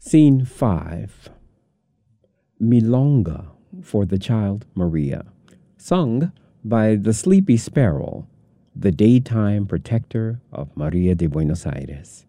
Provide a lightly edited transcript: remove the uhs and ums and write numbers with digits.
Scene 5. Milonga for the Child Maria, sung by the Sleepy Sparrow, the daytime protector of Maria de Buenos Aires.